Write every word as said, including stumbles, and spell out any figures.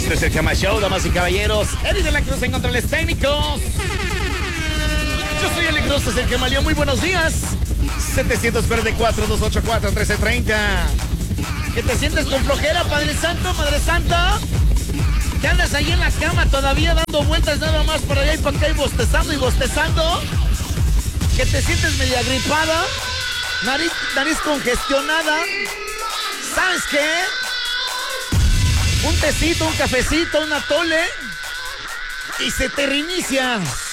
Esto es el Chama Show, damas y caballeros. Eddie de la Cruz en controles técnicos. Yo soy Eli Cruz, es el que malió. Muy buenos días. setecientos cuarenta y cuatro, doscientos ochenta y cuatro, trece treinta. ¿Que te sientes con flojera, Padre Santo, Madre Santa? ¿Que andas ahí en la cama todavía dando vueltas nada más por allá y para acá y bostezando y bostezando? ¿Que te sientes media gripada? Nariz, nariz congestionada. ¿Sabes qué? Un tecito, un cafecito, un atole y se te reinicia.